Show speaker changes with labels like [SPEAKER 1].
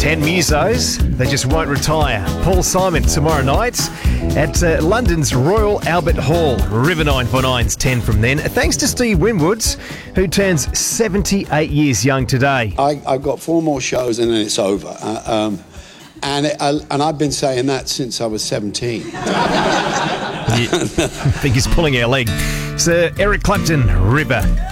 [SPEAKER 1] 10 musos, they just won't retire. Paul Simon tomorrow night at London's Royal Albert Hall. River 949's 10 from then. Thanks to Steve Winwood, who turns 78 years young today.
[SPEAKER 2] I've got 4 more shows and then it's over. And I've been saying that since I was 17.
[SPEAKER 1] I think he's pulling our leg. Sir Eric Clapton, River.